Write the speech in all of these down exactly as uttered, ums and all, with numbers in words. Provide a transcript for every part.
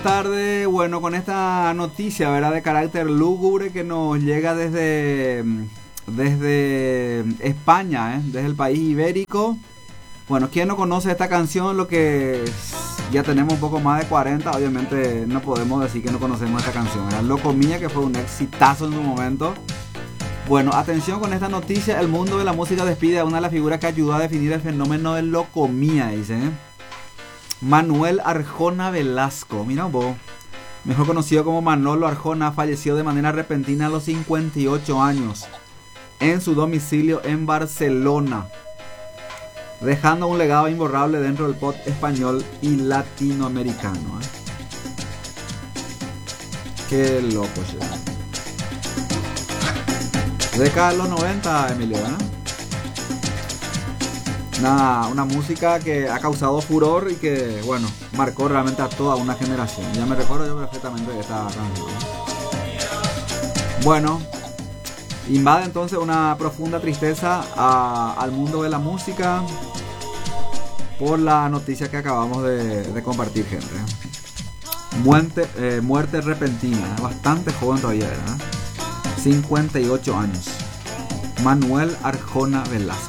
Tarde, bueno, con esta noticia, ¿verdad?, de carácter lúgubre que nos llega desde, desde España, ¿eh? Desde el país ibérico. Bueno, ¿quién no conoce esta canción? Lo que ya tenemos un poco más de cuarenta, obviamente no podemos decir que no conocemos esta canción. Era Loco Mía, que fue un exitazo en su momento. Bueno, atención con esta noticia. El mundo de la música despide a una de las figuras que ayudó a definir el fenómeno de locomía, dice, ¿eh? Manuel Arjona Velasco, mira vos, mejor conocido como Manolo Arjona, falleció de manera repentina a los cincuenta y ocho años en su domicilio en Barcelona, dejando un legado imborrable dentro del pop español y latinoamericano, ¿eh? Qué loco, che. Década de los noventa, Emilio, ¿eh? Una, una música que ha causado furor y que, bueno, marcó realmente a toda una generación. Ya me recuerdo yo perfectamente de esta canción. Bueno, invade entonces una profunda tristeza a, al mundo de la música por la noticia que acabamos de, de compartir, gente. Muerte, eh, muerte repentina, bastante joven todavía, ¿verdad? cincuenta y ocho años. Manuel Arjona Velasco.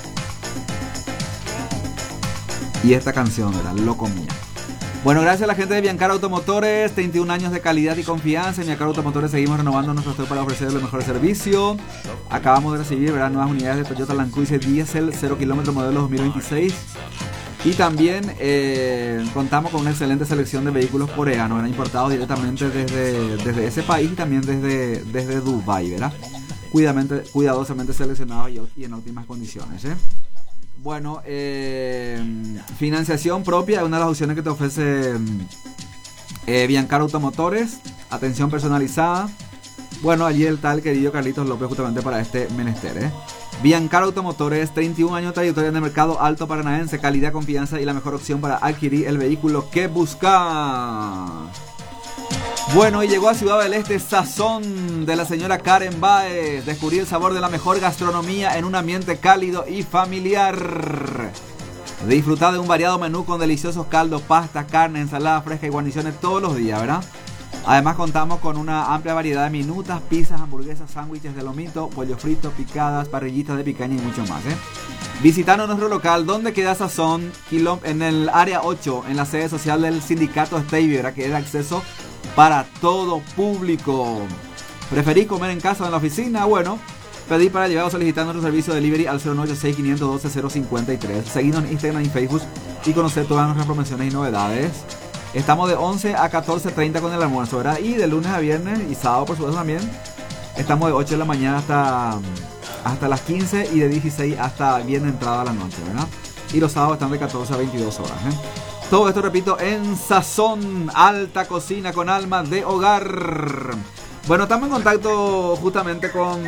Y esta canción era Loco Mía. Bueno, gracias a la gente de Biancar Automotores, treinta y un años de calidad y confianza. En Biancar Automotores seguimos renovando nuestro stock para ofrecer el mejor servicio. Acabamos de recibir, ¿verdad?, nuevas unidades de Toyota Land Cruiser Diesel cero kilómetros modelo dos mil veintiséis. Y también eh, contamos con una excelente selección de vehículos coreanos, ¿verdad?, importados directamente desde, desde ese país y también desde, desde Dubái, ¿verdad? Cuidadamente, cuidadosamente seleccionados y, y en óptimas condiciones, ¿eh? Bueno, eh, financiación propia es una de las opciones que te ofrece eh, Biancar Automotores. Atención personalizada. Bueno, allí está el querido Carlitos López justamente para este menester, ¿eh? Biancar Automotores, treinta y un años de trayectoria en el mercado alto paranaense, calidad, confianza y la mejor opción para adquirir el vehículo que buscas. Bueno, y llegó a Ciudad del Este Sazón de la señora Karen Baez. Descubrí el sabor de la mejor gastronomía en un ambiente cálido y familiar. Disfrutar de un variado menú con deliciosos caldos, pastas, carne, ensalada fresca y guarniciones todos los días, ¿verdad? Además contamos con una amplia variedad de minutas, pizzas, hamburguesas, sándwiches de lomito, pollo frito, picadas, parrillitas de picaña y mucho más, ¿eh? Visitanos nuestro local, donde queda Sazón, en el área ocho, en la sede social del sindicato Stevie, ¿verdad?, que es de acceso para todo público. ¿Preferís comer en casa o en la oficina? Bueno, pedí para llevar o solicitar nuestro servicio de delivery al cero nueve ocho seis, cinco uno dos, cero cinco tres. Seguidnos en Instagram y Facebook y conocer todas nuestras promociones y novedades. Estamos de once a catorce treinta con el almuerzo, ¿verdad? Y de lunes a viernes y sábado, por supuesto, también. Estamos de ocho de la mañana hasta, hasta las quince y de dieciséis hasta bien entrada la noche, ¿verdad? Y los sábados están de catorce a veintidós horas, ¿eh? Todo esto, repito, en Sazón, alta cocina con alma de hogar. Bueno, estamos en contacto justamente con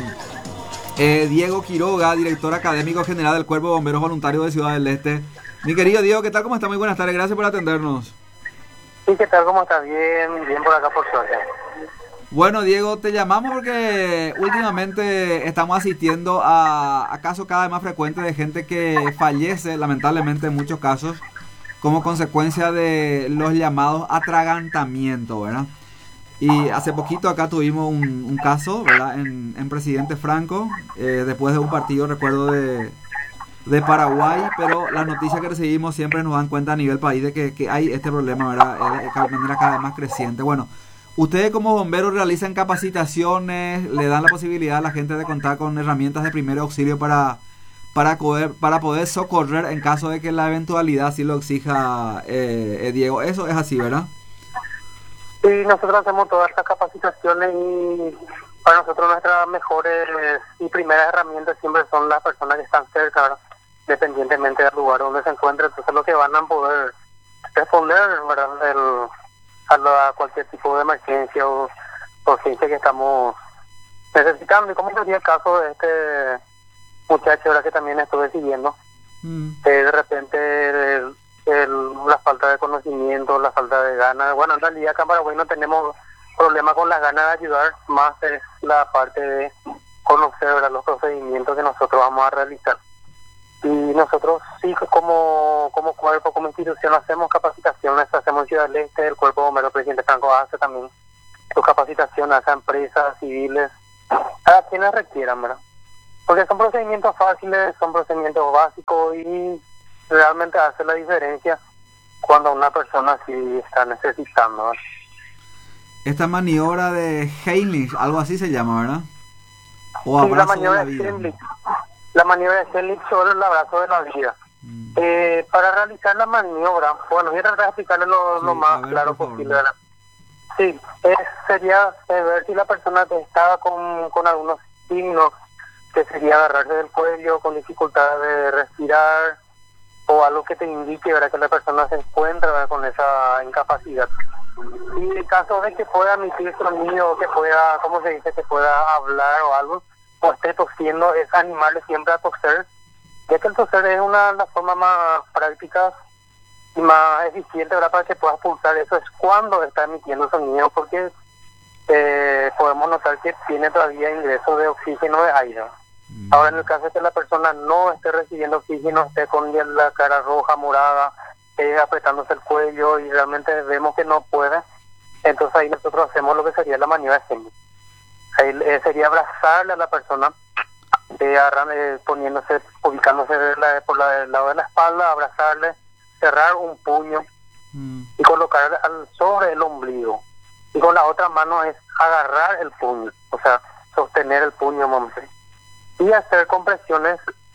eh, Diego Quiroga, director académico general del Cuerpo de Bomberos Voluntarios de Ciudad del Este. Mi querido Diego, ¿qué tal? ¿Cómo está? Muy buenas tardes, gracias por atendernos. Sí, ¿qué tal? ¿Cómo estás? Bien, bien por acá, por suerte. Bueno, Diego, te llamamos porque últimamente estamos asistiendo a, a casos cada vez más frecuentes de gente que fallece, lamentablemente en muchos casos, como consecuencia de los llamados atragantamientos, ¿verdad? Y hace poquito acá tuvimos un, un caso, ¿verdad?, en, en Presidente Franco, eh, después de un partido, recuerdo, de, de Paraguay, pero las noticias que recibimos siempre nos dan cuenta a nivel país de que, que hay este problema, ¿verdad?, de manera cada vez más creciente. Bueno, ustedes como bomberos realizan capacitaciones, le dan la posibilidad a la gente de contar con herramientas de primer auxilio para... Para poder, para poder socorrer en caso de que la eventualidad sí lo exija, eh, eh, Diego. Eso es así, ¿verdad? Sí, nosotros hacemos todas estas capacitaciones y para nosotros nuestras mejores y primeras herramientas siempre son las personas que están cerca, ¿verdad?, dependientemente del lugar donde se encuentren. Entonces lo que van a poder responder, ¿verdad?, El, a, la, a cualquier tipo de emergencia o urgencia que estamos necesitando. Y como sería el caso de este muchacho, ahora que también estuve siguiendo, mm. eh, de repente el, el, la falta de conocimiento, la falta de ganas. Bueno, en realidad acá en Paraguay no tenemos problema con las ganas de ayudar, más es la parte de conocer, ¿verdad?, los procedimientos que nosotros vamos a realizar. Y nosotros sí, como como cuerpo, como institución, hacemos capacitaciones, hacemos en Ciudad del Este, el Cuerpo de Bomberos, el presidente Franco hace también su capacitación a empresas civiles, a quienes requieran, ¿verdad? Porque son procedimientos fáciles, son procedimientos básicos y realmente hace la diferencia cuando una persona sí está necesitando, ¿verdad? Esta maniobra de Heimlich, algo así se llama, ¿verdad? O Sí, la abrazo de maniobra la de vida. Heimlich, la maniobra de Heimlich sobre el abrazo de la vida. Mm. Eh, para realizar la maniobra, bueno, voy a tratar de explicarle lo, Sí, lo a más ver, claro por favor. posible, ¿verdad? Sí, es, sería eh, ver si la persona está con, con algunos signos, que sería agarrarse del cuello, con dificultad de respirar, o algo que te indique, ¿verdad?, que la persona se encuentra, ¿verdad?, con esa incapacidad. Y en caso de que pueda emitir sonido, que pueda, ¿cómo se dice?, que pueda hablar o algo, o esté tosiendo, es animarle siempre a toser, ya que el toser es una de las formas más prácticas y más eficiente, ¿verdad?, para que puedas pulsar. Eso es cuando está emitiendo sonido, porque eh, podemos notar que tiene todavía ingreso de oxígeno de aire. Mm. Ahora, en el caso de que la persona no esté recibiendo oxígeno, esté con la cara roja, morada, eh, apretándose el cuello y realmente vemos que no puede, entonces ahí nosotros hacemos lo que sería la maniobra de Heimlich. Ahí eh, sería abrazarle a la persona, eh, agarran, eh, poniéndose, ubicándose de la, por la, del lado de la espalda, abrazarle, cerrar un puño Mm. y colocar al, sobre el ombligo. Y con la otra mano es agarrar el puño, o sea, sostener el puño, vamos a decir, y hacer compresiones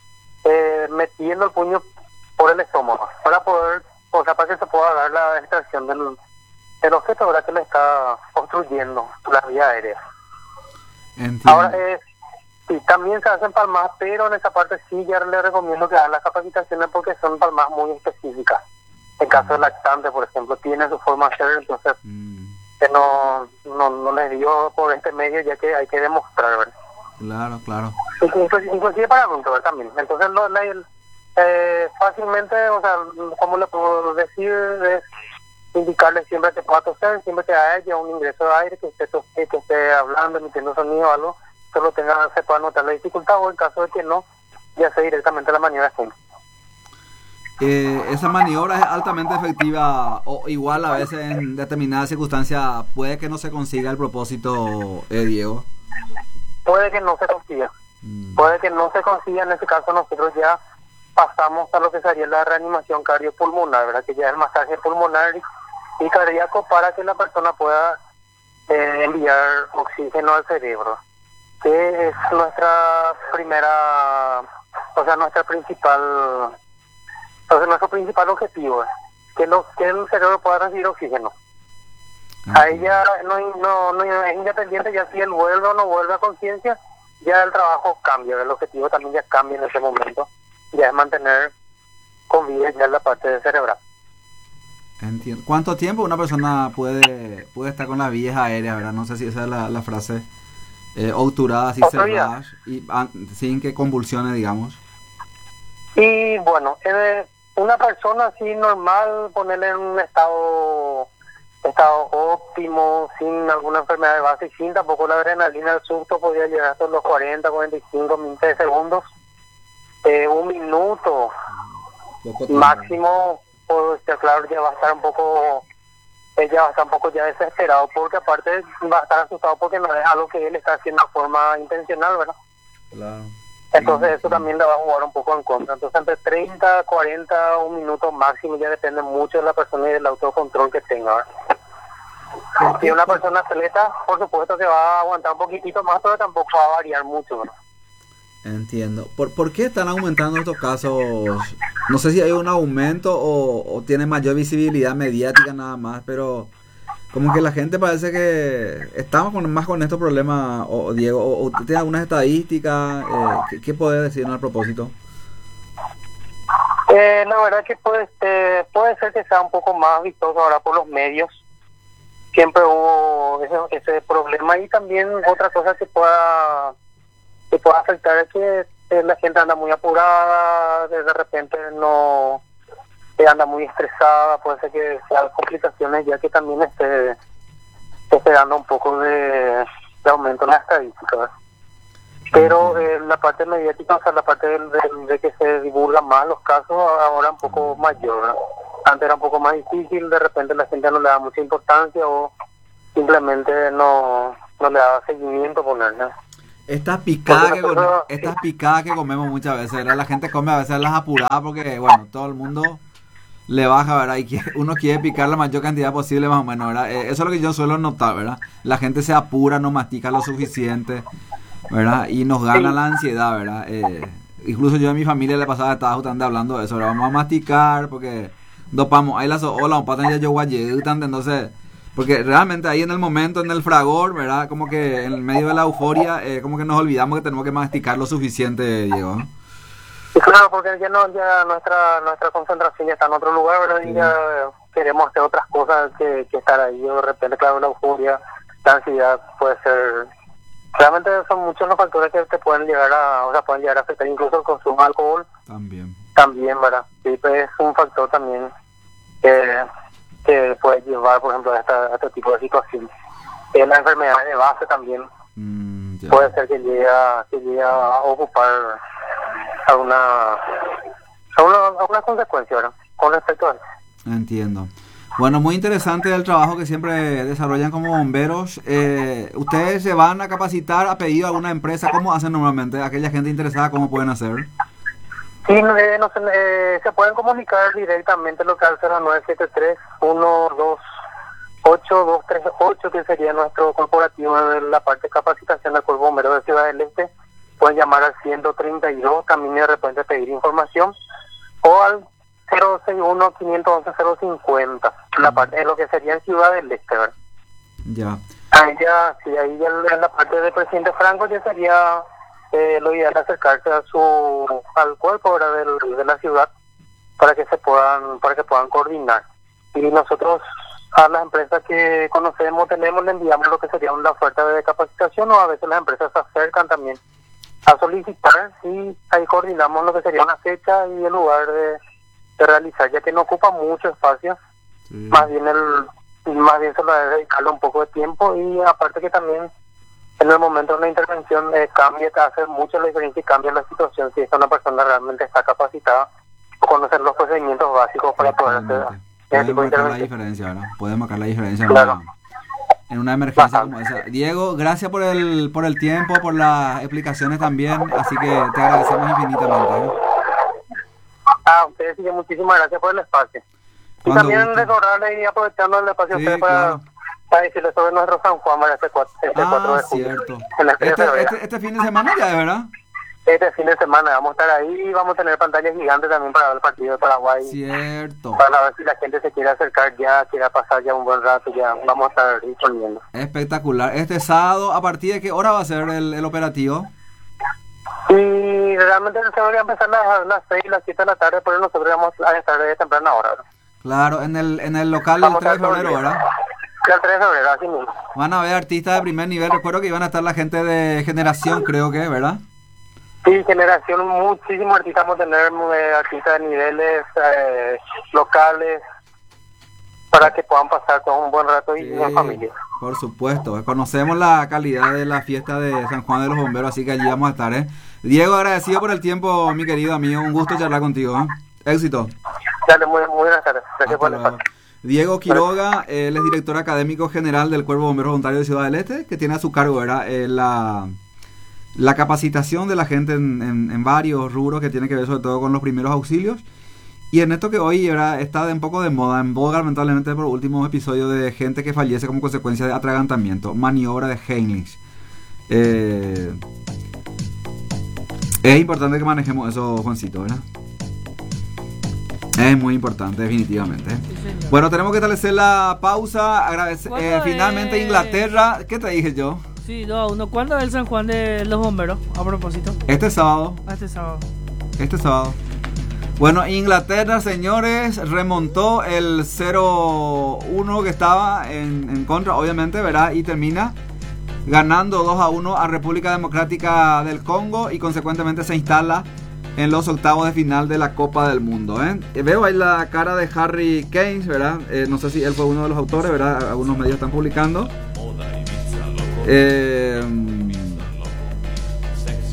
eh, metiendo el puño por el estómago para poder, o sea, para que se pueda dar la extracción del, del objeto, ¿verdad?, que le está obstruyendo la vía aérea. Entiendo. Ahora, eh, sí, también se hacen palmas, pero en esa parte sí ya le recomiendo que hagan las capacitaciones porque son palmas muy específicas. En caso de lactante, por ejemplo, tiene su forma de hacer, entonces Mm. que no, no, no les dio por este medio, ya que hay que demostrar, ¿verdad? Claro, claro. Inclusive, inclusive para adultos, ¿verdad?, también. Entonces, no, la, el, eh, fácilmente, o sea, como le puedo decir, es indicarle siempre que pueda toser, siempre que haya un ingreso de aire, que usted tose, que esté hablando, emitiendo sonido o algo, solo tenga, se pueda notar la dificultad, o en caso de que no, ya sea directamente la maniobra de Heimlich. Eh, esa maniobra es altamente efectiva o igual a veces en determinadas circunstancias puede que no se consiga el propósito, eh, Diego. Puede que no se consiga. Mm. Puede que no se consiga, en este caso nosotros ya pasamos a lo que sería la reanimación cardiopulmonar, ¿verdad?, que ya es el masaje pulmonar y, y cardíaco para que la persona pueda eh, enviar oxígeno al cerebro, que es nuestra primera, o sea, nuestra principal, o sea, nuestro principal objetivo, ¿eh? que, no, que el cerebro pueda recibir oxígeno. A ella no, no, no es independiente, ya si él vuelve o no vuelve a conciencia, ya el trabajo cambia, el objetivo también ya cambia en ese momento, ya es mantener con vida ya la parte cerebral. Entiendo. ¿Cuánto tiempo una persona puede puede estar con las vías aéreas, verdad? No sé si esa es la, la frase, eh, obturadas, así cerradas, y ah, sin que convulsione, digamos. Y bueno, eh, una persona así normal, ponerle en un estado estado óptimo, sin alguna enfermedad de base y sin tampoco la adrenalina, el susto podría llegar hasta los cuarenta, cuarenta y cinco minutos de segundos, eh, un minuto máximo, pues ya claro, ya va a estar un poco, ella va a estar un poco ya desesperado, porque aparte va a estar asustado porque no es algo que él está haciendo de forma intencional, ¿verdad? Claro. Entonces eso también le va a jugar un poco en contra. Entonces entre treinta, cuarenta, un minuto máximo, ya depende mucho de la persona y del autocontrol que tenga, ¿verdad? Si una persona atleta, por supuesto que va a aguantar un poquitito más, pero tampoco va a variar mucho, ¿verdad? Entiendo. ¿Por, ¿Por qué están aumentando estos casos? No sé si hay un aumento o, o tiene mayor visibilidad mediática nada más, pero como que la gente parece que estamos con, más con estos problemas, o, Diego, o, o tiene algunas estadísticas, eh, ¿qué, ¿qué puede decirnos al propósito? Eh, la verdad que puede, eh, puede ser que sea un poco más vistoso ahora por los medios. Siempre hubo ese, ese problema, y también otra cosa que pueda que pueda afectar es que eh, la gente anda muy apurada, de, de repente no eh, anda muy estresada, puede ser que sean complicaciones, ya que también esté, esté dando un poco de, de aumento en las estadísticas. Pero eh, la parte mediática, o sea, la parte de, de, de que se divulgan más los casos, ahora un poco mayor, ¿no? Antes era un poco más difícil, de repente la gente no le da mucha importancia o simplemente no, no le daba seguimiento, ponerle. Estas picadas que, con, estas picadas que comemos muchas veces, ¿verdad? La gente come a veces las apuradas porque, bueno, todo el mundo le baja, ¿verdad? Y quiere, uno quiere picar la mayor cantidad posible más o menos, ¿verdad? Eh, eso es lo que yo suelo notar, ¿verdad? La gente se apura, no mastica lo suficiente, ¿verdad? Y nos gana la ansiedad, ¿verdad? Eh, incluso yo en mi familia le pasaba, estaba justamente hablando de eso, ¿verdad? Vamos a masticar porque dopamos, ahí las olas, un patan ya yo guayé, entonces, porque realmente ahí en el momento, en el fragor, ¿verdad? Como que en medio de la euforia, eh, como que nos olvidamos que tenemos que masticar lo suficiente, Diego, ¿no? Y claro, porque ya no, ya nuestra nuestra concentración ya está en otro lugar, ¿verdad? Sí. Y ya queremos hacer otras cosas que, que estar ahí, o de repente, claro, la euforia, la ansiedad puede ser... Realmente son muchos los factores que te pueden llegar a, o sea, pueden llegar a afectar, incluso el consumo de alcohol. También. También, ¿verdad? Sí, pues es un factor también que, que puede llevar, por ejemplo, a, esta, a este tipo de situación. Eh, la enfermedad de base también mm, puede ser que llegue, a, que llegue a ocupar alguna, alguna, alguna consecuencia, ¿verdad? Con respecto a eso. Entiendo. Bueno, muy interesante el trabajo que siempre desarrollan como bomberos. Eh, ¿Ustedes se van a capacitar a pedido de alguna empresa? ¿Cómo hacen normalmente? Aquella gente interesada, ¿cómo pueden hacer? Sí, eh, no, eh, se pueden comunicar directamente local cero nueve siete tres, uno dos ocho, dos tres ocho, que sería nuestro corporativo de la parte de capacitación del Cuerpo Bombero de Ciudad del Este. Pueden llamar al ciento treinta y dos, también de repente pedir información, o al cero seis uno, quinientos once, cero cincuenta, la parte, en lo que sería en Ciudad del Este, ¿verdad? Ya. Ahí ya, sí, ahí ya en la parte del presidente Franco ya sería eh, lo ideal acercarse a su al cuerpo, ¿verdad? Del, de la ciudad para que se puedan para que puedan coordinar. Y nosotros a las empresas que conocemos, tenemos, le enviamos lo que sería una oferta de capacitación, o a veces las empresas se acercan también a solicitar y ahí coordinamos lo que sería una fecha y el lugar de, de realizar, ya que no ocupa mucho espacio. Sí. Más bien el más bien solo debe dedicarle un poco de tiempo, y aparte que también en el momento de una intervención eh, cambia, hace mucho la diferencia y cambia la situación si esta una persona realmente está capacitada o conocer los procedimientos básicos para poder hacer ese tipo de intervención. La diferencia, ¿verdad? Puede marcar la diferencia, claro, en, una, en una emergencia como esa. Diego, gracias por el por el tiempo, por las explicaciones también, así que te agradecemos infinitamente, ¿eh? Ah, ustedes sí, muchísimas gracias por el espacio. Y también recordarle y aprovechando el espacio, sí, ustedes para, claro, para decirles sobre nuestro San Juan, ¿verdad? Este cuatro, este ah, cuatro de julio. Cierto. Este, este, este fin de semana ya, ¿de verdad? Este fin de semana vamos a estar ahí y vamos a tener pantallas gigantes también para ver el partido de Paraguay. Cierto. Para ver si la gente se quiere acercar ya, quiere pasar ya un buen rato, ya vamos a estar disponiendo. Espectacular. Este sábado, ¿a partir de qué hora va a ser el, el operativo? Y realmente se va a empezar a las seis, las siete de la tarde, pero nosotros vamos a estar de temprana hora, ¿verdad? Claro, en el en el local del tres de febrero, ¿verdad? El tres de febrero, así mismo. Van a ver artistas de primer nivel. Recuerdo que iban a estar la gente de Generación, creo que, ¿verdad? Sí, Generación, muchísimos artistas. Vamos a tener eh, artistas de niveles eh, locales para que puedan pasar todo un buen rato y sí, en familia. Por supuesto, conocemos la calidad de la fiesta de San Juan de los Bomberos, así que allí vamos a estar, ¿eh? Diego, agradecido por el tiempo, mi querido amigo. Un gusto charlar contigo, ¿eh? Éxito. Dale, muy, muy buenas tardes. Gracias por el espacio. Diego Quiroga, él es director académico general del Cuerpo de Bomberos Voluntarios de Ciudad del Este, que tiene a su cargo, ¿verdad? Eh, la, la capacitación de la gente en, en, en varios rubros que tiene que ver sobre todo con los primeros auxilios. Y en esto que hoy, ¿verdad?, está de un poco de moda, en boga lamentablemente por últimos episodios de gente que fallece como consecuencia de atragantamiento, maniobra de Heimlich. Eh, es importante que manejemos eso, Juancito, ¿verdad? Es muy importante, definitivamente. Sí, bueno, tenemos que establecer la pausa. Agradecer, eh, finalmente eh... Inglaterra. ¿Qué te dije yo? Sí, dos a uno. ¿Cuándo es el San Juan de los Bomberos? A propósito. Este sábado. Este sábado. Este sábado. Bueno, Inglaterra, señores, remontó el cero uno que estaba en, en contra, obviamente, ¿verdad? Y termina ganando dos a uno a República Democrática del Congo y consecuentemente se instala en los octavos de final de la Copa del Mundo, ¿eh? Veo ahí la cara de Harry Kane, ¿verdad? Eh, no sé si él fue uno de los autores, ¿verdad? Algunos medios están publicando. Eh,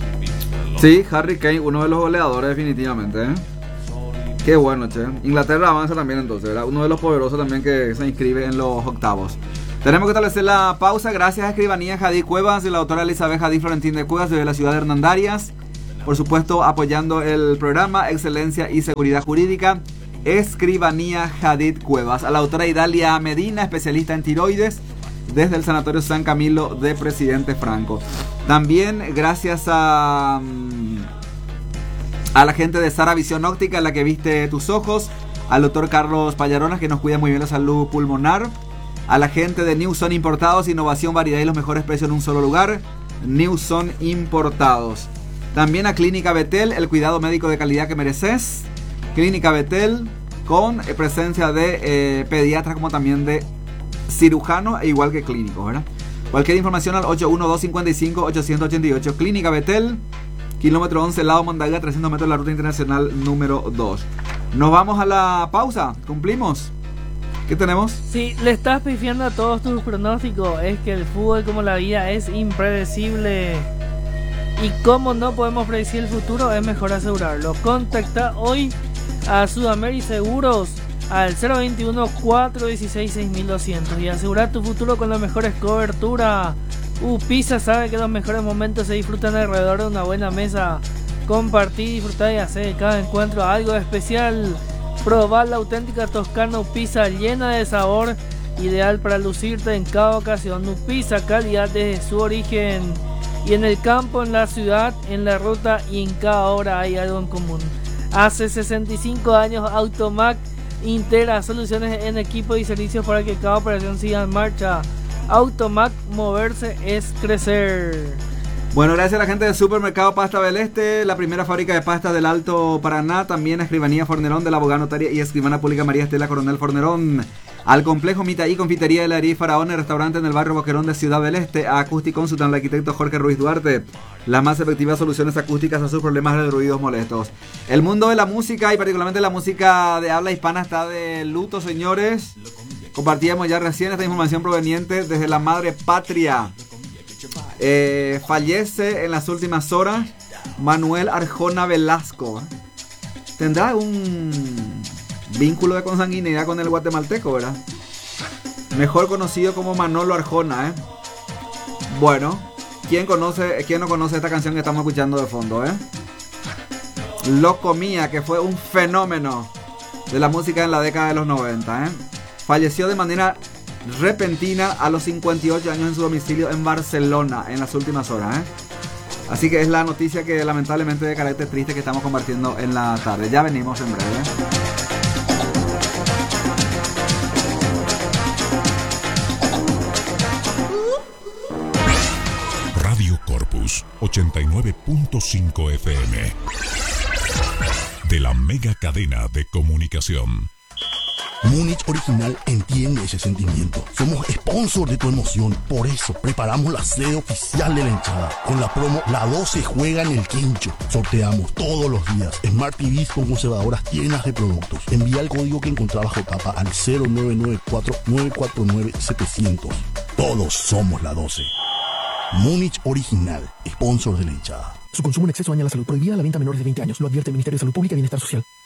Sí, Harry Kane, uno de los goleadores definitivamente, ¿eh? Qué bueno, che. Inglaterra avanza también entonces, ¿verdad? Uno de los poderosos también que se inscribe en los octavos. Tenemos que establecer la pausa. Gracias a Escribanía Jadí Cuevas y la autora Elizabeth Jadí Florentín de Cuevas desde la ciudad de Hernandarias. Por supuesto, apoyando el programa Excelencia y Seguridad Jurídica. Escribanía Jadí Cuevas. A la autora Idalia Medina, especialista en tiroides, desde el Sanatorio San Camilo de Presidente Franco. También gracias a... a la gente de Sara Visión Óptica, la que viste tus ojos, al doctor Carlos Pallaronas, que nos cuida muy bien la salud pulmonar, a la gente de New Son Importados, innovación, variedad y los mejores precios en un solo lugar, New Son Importados. También a Clínica Betel, el cuidado médico de calidad que mereces. Clínica Betel, con presencia de eh, pediatras como también de cirujanos, e igual que clínicos, ¿verdad? Cualquier información al ocho uno dos cinco cinco ocho ocho ocho. Clínica Betel, kilómetro once, lado Mondaga, trescientos metros de la ruta internacional número dos. Nos vamos a la pausa. ¿Cumplimos? ¿Qué tenemos? Si le estás pifiando a todos tus pronósticos, es que el fútbol, como la vida, es impredecible. Y como no podemos predecir el futuro, es mejor asegurarlo. Contacta hoy a Sudamérica Seguros al cero veintiuno, cuatrocientos dieciséis, seis mil doscientos y asegurar tu futuro con las mejores coberturas. Upisa sabe que los mejores momentos se disfrutan alrededor de una buena mesa. Compartir, disfrutar y hacer de cada encuentro algo especial. Probar la auténtica Toscana Upisa, llena de sabor, ideal para lucirte en cada ocasión. Upisa, calidad desde su origen. Y en el campo, en la ciudad, en la ruta y en cada hora hay algo en común. Hace sesenta y cinco años Automac integra soluciones en equipo y servicios para que cada operación siga en marcha. Automac, moverse es crecer. Bueno, gracias a la gente del Supermercado Pasta del Este, la primera fábrica de pasta del Alto Paraná, también a Escribanía Fornerón de la abogada notaria y escribana pública María Estela Coronel Fornerón, al complejo Mitaí Confitería de la Hería Faraón, el restaurante en el barrio Boquerón de Ciudad del Este, a Acústicon, al arquitecto Jorge Ruiz Duarte, las más efectivas soluciones acústicas a sus problemas de ruidos molestos. El mundo de la música y particularmente la música de habla hispana está de luto, señores. Compartíamos ya recién esta información proveniente desde la madre patria. Eh, fallece en las últimas horas Manuel Arjona Velasco. ¿Tendrá un vínculo de consanguinidad con el guatemalteco, verdad? Mejor conocido como Manolo Arjona, ¿eh? Bueno, ¿quién conoce, quién no conoce esta canción que estamos escuchando de fondo, eh? Loco Mía, que fue un fenómeno de la música en la década de los noventa, ¿eh? Falleció de manera repentina a los cincuenta y ocho años en su domicilio en Barcelona en las últimas horas, ¿eh? Así que es la noticia que lamentablemente de carácter triste que estamos compartiendo en la tarde. Ya venimos en breve. Radio Corpus ochenta y nueve punto cinco F M de la mega cadena de comunicación. Múnich Original entiende ese sentimiento. Somos sponsor de tu emoción. Por eso preparamos la sede oficial de la hinchada. Con la promo La doce juega en el quincho. Sorteamos todos los días Smart T Vs con conservadoras llenas de productos. Envía el código que encontrás bajo tapa al cero nueve nueve cuatro nueve cuatro nueve siete cero cero. Todos somos la doce. Múnich Original, sponsor de la hinchada. Su consumo en exceso daña la salud. Prohibida la venta a menores de veinte años. Lo advierte el Ministerio de Salud Pública y Bienestar Social.